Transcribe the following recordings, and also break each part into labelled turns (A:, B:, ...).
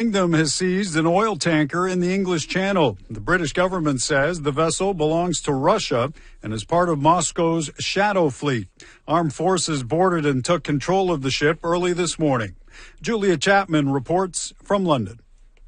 A: Kingdom has seized an oil tanker in the English Channel. The British government says the vessel belongs to Russia and is part of Moscow's Shadow Fleet. Armed forces boarded and took control of the ship early this morning. Julia Chapman reports from London.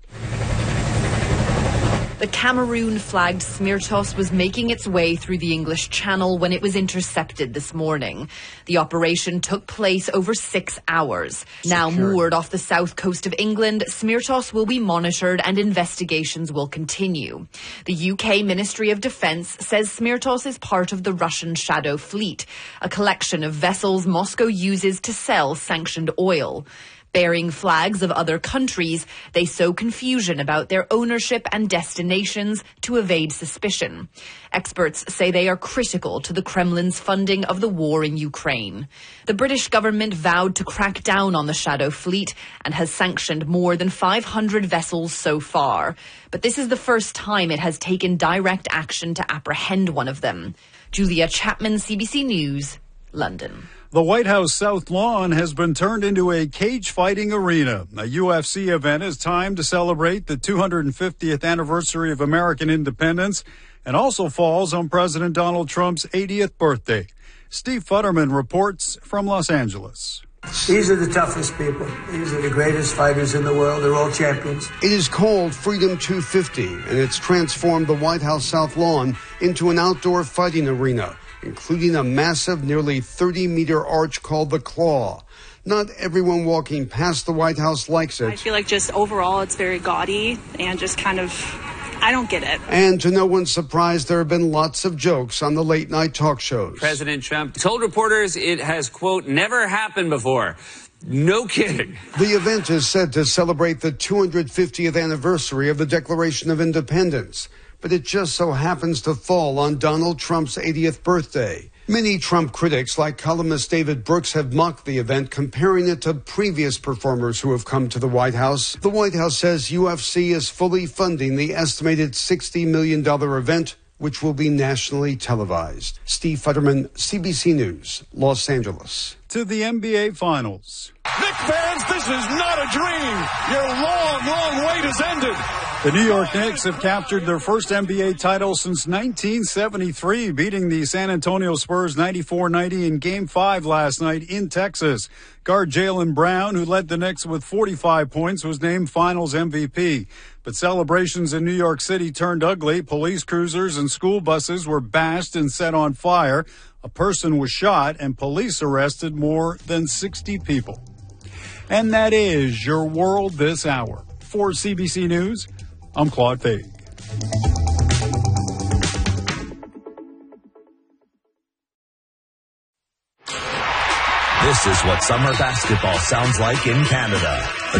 B: The Cameroon-flagged Smirtos was making its way through the English Channel when it was intercepted this morning. The operation took place over 6 hours. Now moored off the south coast of England, Smirtos will be monitored and investigations will continue. The UK Ministry of Defence says Smirtos is part of the Russian Shadow Fleet, a collection of vessels Moscow uses to sell sanctioned oil. Bearing flags of other countries, they sow confusion about their ownership and destinations to evade suspicion. Experts say they are critical to the Kremlin's funding of the war in Ukraine. The British government vowed to crack down on the Shadow Fleet and has sanctioned more than 500 vessels so far. But this is the first time it has taken direct action to apprehend one of them. Julia Chapman, CBC News, London.
A: The White House South Lawn has been turned into a cage-fighting arena. A UFC event is timed to celebrate the 250th anniversary of American independence and also falls on President Donald Trump's 80th birthday. Steve Futterman reports from Los Angeles.
C: These are the toughest people. These are the greatest fighters in the world. They're all champions.
D: It is called Freedom 250, and it's transformed the White House South Lawn into an outdoor fighting arena, including a massive, nearly 30-meter arch called the Claw. Not everyone walking past the White House likes it.
E: I feel like just overall it's very gaudy and just kind of, I don't get it.
D: And to no one's surprise, there have been lots of jokes on the late-night talk shows.
F: President Trump told reporters it has, quote, never happened before. No kidding.
D: The event is said to celebrate the 250th anniversary of the Declaration of Independence, but it just so happens to fall on Donald Trump's 80th birthday. Many Trump critics, like columnist David Brooks, have mocked the event, comparing it to previous performers who have come to the White House. The White House says UFC is fully funding the estimated $60 million event, which will be nationally televised. Steve Futterman, CBC News, Los Angeles.
A: To the NBA Finals.
G: Knicks fans, this is not a dream. Your long, long wait has ended.
A: The New York Knicks have captured their first NBA title since 1973, beating the San Antonio Spurs 94-90 in Game 5 last night in Texas. Guard Jaylen Brown, who led the Knicks with 45 points, was named Finals MVP. But celebrations in New York City turned ugly. Police cruisers and school buses were bashed and set on fire. A person was shot, and police arrested more than 60 people. And that is your world this hour. For CBC News, I'm Claude Faig.
H: This is what summer basketball sounds like in Canada.